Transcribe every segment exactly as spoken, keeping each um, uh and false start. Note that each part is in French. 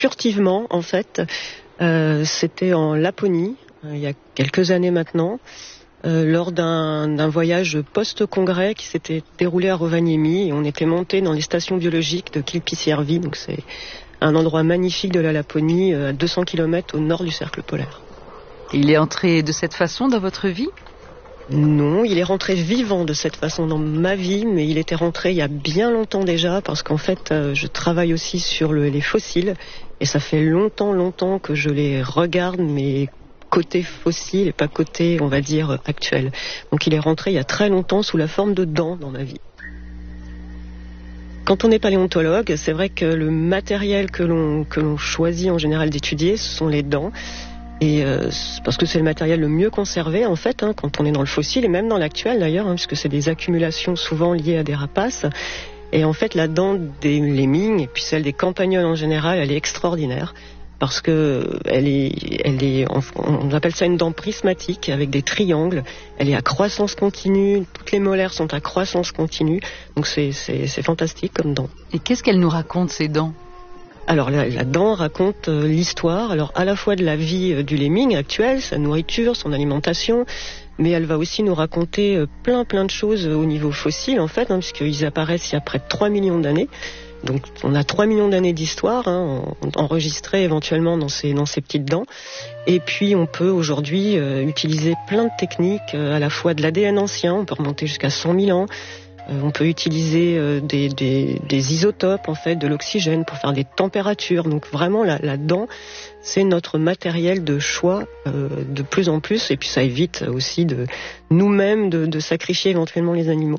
furtivement en fait. Euh, c'était en Laponie, euh, il y a quelques années maintenant, euh, lors d'un, d'un voyage post-congrès qui s'était déroulé à Rovaniemi. Et on était monté dans les stations biologiques de Kilpisjärvi, donc c'est un endroit magnifique de la Laponie, à deux cents kilomètres au nord du cercle polaire. Il est entré de cette façon dans votre vie ? Non, il est rentré vivant de cette façon dans ma vie, mais il était rentré il y a bien longtemps déjà, parce qu'en fait, euh, je travaille aussi sur le, les fossiles, et ça fait longtemps, longtemps que je les regarde, mais côté fossile et pas côté, on va dire, actuel. Donc il est rentré il y a très longtemps sous la forme de dents dans ma vie. Quand on est paléontologue, c'est vrai que le matériel que l'on, que l'on choisit en général d'étudier, ce sont les dents. Et euh, parce que c'est le matériel le mieux conservé en fait, hein, quand on est dans le fossile et même dans l'actuel d'ailleurs, hein, puisque c'est des accumulations souvent liées à des rapaces. Et en fait, la dent des lémings et puis celle des campagnols en général, elle est extraordinaire parce que elle est, elle est, on appelle ça une dent prismatique avec des triangles. Elle est à croissance continue, toutes les molaires sont à croissance continue, donc c'est, c'est, c'est fantastique comme dent. Et qu'est-ce qu'elle nous raconte ces dents ? Alors la, la dent raconte euh, l'histoire, alors à la fois de la vie euh, du léming actuel, sa nourriture, son alimentation, mais elle va aussi nous raconter euh, plein plein de choses euh, au niveau fossile en fait, hein, puisqu'ils apparaissent il y a près de trois millions d'années. Donc on a trois millions d'années d'histoire hein, en, enregistrées éventuellement dans ces, dans ces petites dents. Et puis on peut aujourd'hui euh, utiliser plein de techniques, euh, à la fois de l'A D N ancien, on peut remonter jusqu'à cent mille ans. Euh, on peut utiliser euh, des, des, des isotopes, en fait, de l'oxygène pour faire des températures. Donc vraiment, la, la dent, c'est notre matériel de choix euh, de plus en plus. Et puis ça évite aussi de nous-mêmes de, de sacrifier éventuellement les animaux.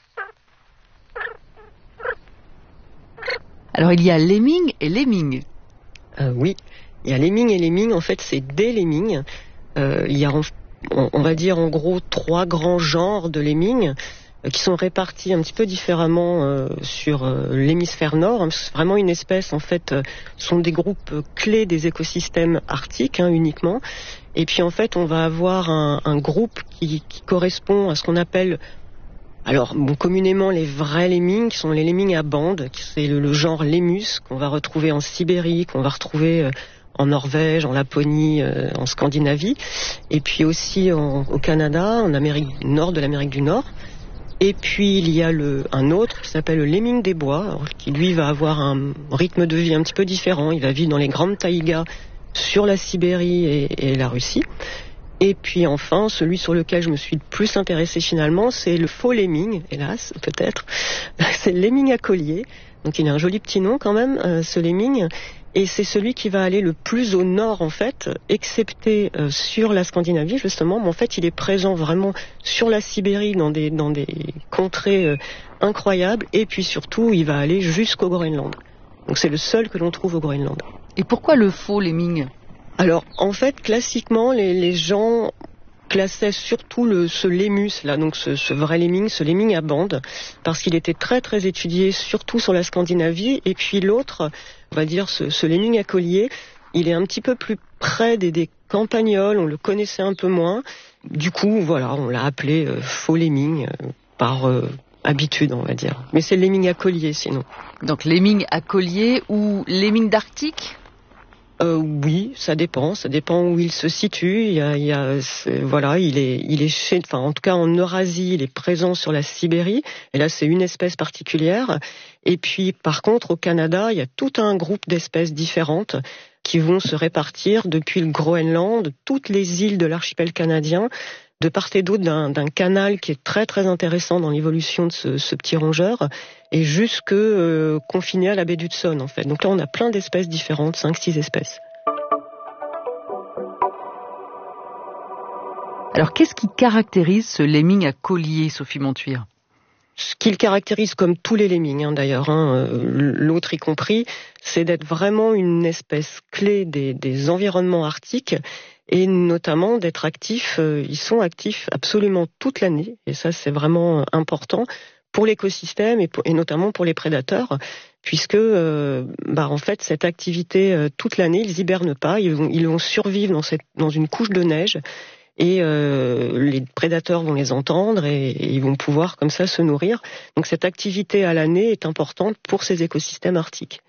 Alors il y a léming et léming. Euh, oui, il y a léming et léming. En fait, c'est des lémings. Euh, il y a, on, on va dire en gros, trois grands genres de lémings qui sont répartis un petit peu différemment euh, sur euh, l'hémisphère nord. Hein, c'est vraiment une espèce, en fait, euh, sont des groupes clés des écosystèmes arctiques hein, uniquement. Et puis en fait, on va avoir un, un groupe qui, qui correspond à ce qu'on appelle, alors bon, communément les vrais lémings, qui sont les lémings à bandes, c'est le, le genre Lémus qu'on va retrouver en Sibérie, qu'on va retrouver euh, en Norvège, en Laponie, euh, en Scandinavie, et puis aussi en, au Canada, en Amérique du Nord, de l'Amérique du Nord. Et puis il y a le, un autre qui s'appelle le léming des bois, alors, qui lui va avoir un rythme de vie un petit peu différent. Il va vivre dans les grandes taïgas sur la Sibérie et, et la Russie. Et puis enfin, celui sur lequel je me suis le plus intéressée finalement, c'est le faux léming, hélas, peut-être. C'est le léming à collier. Donc il a un joli petit nom quand même, euh, ce léming. Et c'est celui qui va aller le plus au nord en fait, excepté euh, sur la Scandinavie justement. Mais en fait, il est présent vraiment sur la Sibérie dans des dans des contrées euh, incroyables. Et puis surtout, il va aller jusqu'au Groenland. Donc c'est le seul que l'on trouve au Groenland. Et pourquoi le faux léming ? Alors en fait, classiquement, les, les gens classait surtout le, ce lémus, là, donc ce, ce vrai léming, ce léming à bandes, parce qu'il était très très étudié, surtout sur la Scandinavie. Et puis l'autre, on va dire ce, ce léming à collier, il est un petit peu plus près des, des campagnols, on le connaissait un peu moins. Du coup, voilà, on l'a appelé euh, faux léming euh, par euh, habitude, on va dire. Mais c'est le léming à collier sinon. Donc léming à collier ou léming d'Arctique ? Euh, oui, ça dépend. Ça dépend où il se situe. Il y a, il y a, voilà, il est, il est chez, enfin, en tout cas en Eurasie, il est présent sur la Sibérie. Et là, c'est une espèce particulière. Et puis, par contre, au Canada, il y a tout un groupe d'espèces différentes qui vont se répartir depuis le Groenland, toutes les îles de l'archipel canadien, de part et d'autre d'un, d'un canal qui est très très intéressant dans l'évolution de ce, ce petit rongeur, et jusque euh, confiné à la baie d'Hudson en fait. Donc là on a plein d'espèces différentes, cinq six espèces. Alors qu'est-ce qui caractérise ce léming à collier, Sophie Montuire ? Ce qui le caractérise, comme tous les lémings hein, d'ailleurs, hein, l'autre y compris, c'est d'être vraiment une espèce clé des, des environnements arctiques, et notamment d'être actifs, euh, ils sont actifs absolument toute l'année, et ça c'est vraiment important pour l'écosystème et, pour, et notamment pour les prédateurs, puisque euh, bah, en fait cette activité euh, toute l'année, ils hibernent pas, ils vont, ils vont survivre dans, cette, dans une couche de neige, et euh, les prédateurs vont les entendre et, et ils vont pouvoir comme ça se nourrir. Donc cette activité à l'année est importante pour ces écosystèmes arctiques.